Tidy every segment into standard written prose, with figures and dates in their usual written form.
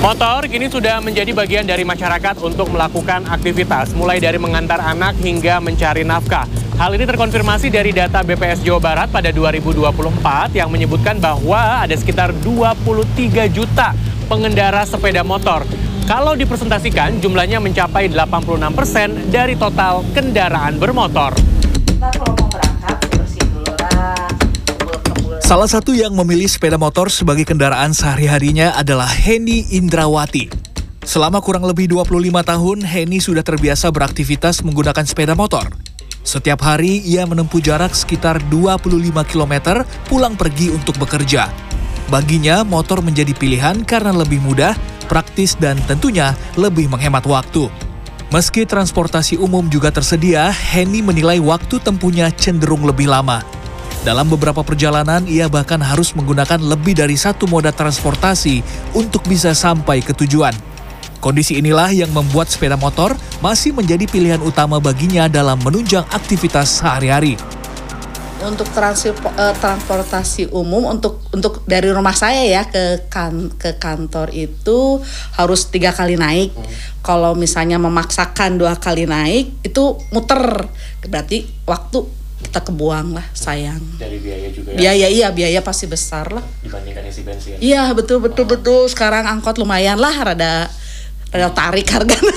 Motor kini sudah menjadi bagian dari masyarakat untuk melakukan aktivitas, mulai dari mengantar anak hingga mencari nafkah. Hal ini terkonfirmasi dari data BPS Jawa Barat pada 2024 yang menyebutkan bahwa ada sekitar 23 juta pengendara sepeda motor. Kalau dipresentasikan, jumlahnya mencapai 86% dari total kendaraan bermotor. Salah satu yang memilih sepeda motor sebagai kendaraan sehari-harinya adalah Heni Indrawati. Selama kurang lebih 25 tahun, Heni sudah terbiasa beraktivitas menggunakan sepeda motor. Setiap hari, ia menempuh jarak sekitar 25 km pulang pergi untuk bekerja. Baginya, motor menjadi pilihan karena lebih mudah, praktis, dan tentunya lebih menghemat waktu. Meski transportasi umum juga tersedia, Heni menilai waktu tempuhnya cenderung lebih lama. Dalam beberapa perjalanan, ia bahkan harus menggunakan lebih dari satu moda transportasi untuk bisa sampai ke tujuan. Kondisi inilah yang membuat sepeda motor masih menjadi pilihan utama baginya dalam menunjang aktivitas sehari-hari. Untuk transportasi umum, untuk dari rumah saya ya ke kantor itu harus 3 kali naik. Kalau misalnya memaksakan 2 kali naik, itu muter. Berarti waktu kita kebuang lah, sayang. Dari biaya juga ya? Biaya pasti besar lah. Dibandingkan isi bensin? Iya, betul. Sekarang angkot lumayan lah, rada tarik harganya.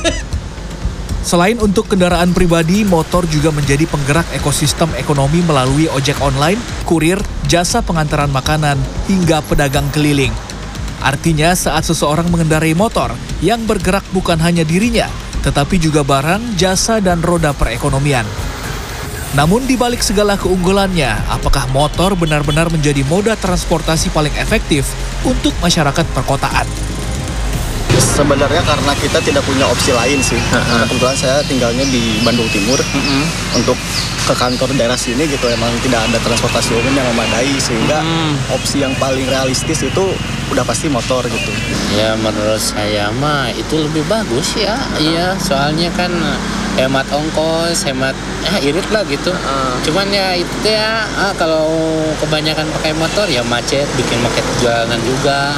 Selain untuk kendaraan pribadi, motor juga menjadi penggerak ekosistem ekonomi melalui ojek online, kurir, jasa pengantaran makanan, hingga pedagang keliling. Artinya saat seseorang mengendarai motor, yang bergerak bukan hanya dirinya, tetapi juga barang, jasa, dan roda perekonomian. Namun di balik segala keunggulannya, apakah motor benar-benar menjadi moda transportasi paling efektif untuk masyarakat perkotaan? Sebenarnya karena kita tidak punya opsi lain sih. Kebetulan saya tinggalnya di Bandung Timur. Untuk ke kantor daerah sini gitu emang tidak ada transportasi umum yang memadai, sehingga opsi yang paling realistis itu udah pasti motor gitu. Ya menurut saya mah itu lebih bagus ya. Iya, soalnya kan hemat ongkos, hemat irit lah gitu. Cuman ya itu ya kalau kebanyakan pakai motor ya macet, bikin macet jalanan juga.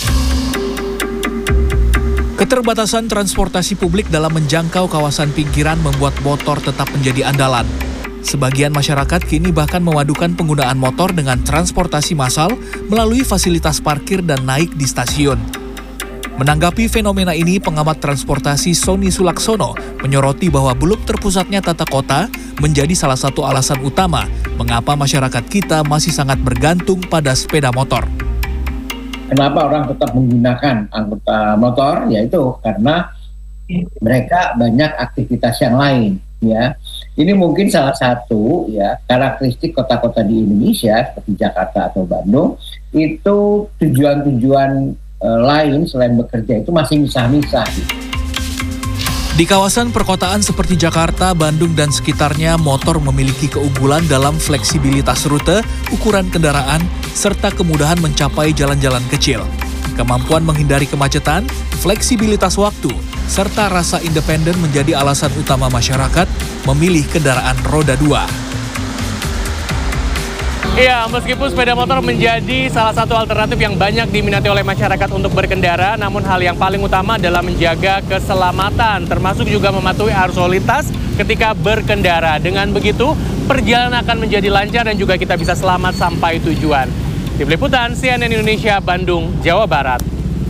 Keterbatasan transportasi publik dalam menjangkau kawasan pinggiran membuat motor tetap menjadi andalan. Sebagian masyarakat kini bahkan memadukan penggunaan motor dengan transportasi massal melalui fasilitas parkir dan naik di stasiun. Menanggapi fenomena ini, pengamat transportasi Sony Sulaksono menyoroti bahwa belum terpusatnya tata kota menjadi salah satu alasan utama mengapa masyarakat kita masih sangat bergantung pada sepeda motor. Kenapa orang tetap menggunakan angkutan motor? Yaitu karena mereka banyak aktivitas yang lain. Ya, ini mungkin salah satu ya karakteristik kota-kota di Indonesia seperti Jakarta atau Bandung itu tujuan-tujuan lain selain bekerja itu masih misah-misah. Di kawasan perkotaan seperti Jakarta, Bandung, dan sekitarnya, motor memiliki keunggulan dalam fleksibilitas rute, ukuran kendaraan, serta kemudahan mencapai jalan-jalan kecil. Kemampuan menghindari kemacetan, fleksibilitas waktu, serta rasa independen menjadi alasan utama masyarakat memilih kendaraan roda 2. Iya, meskipun sepeda motor menjadi salah satu alternatif yang banyak diminati oleh masyarakat untuk berkendara, namun hal yang paling utama adalah menjaga keselamatan, termasuk juga mematuhi arus lalu lintas ketika berkendara. Dengan begitu, perjalanan akan menjadi lancar dan juga kita bisa selamat sampai tujuan. Tim Liputan CNN Indonesia, Bandung, Jawa Barat.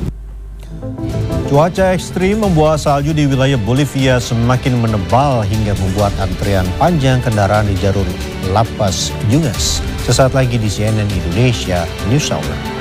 Cuaca ekstrim membuat salju di wilayah Bolivia semakin menebal hingga membuat antrian panjang kendaraan di jalur Lapas Yungas. Sesaat lagi di CNN Indonesia News Hour.